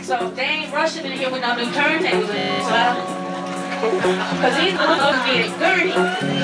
So they ain't rushing in here with no new turntables. So I don't, because these ones are getting dirty.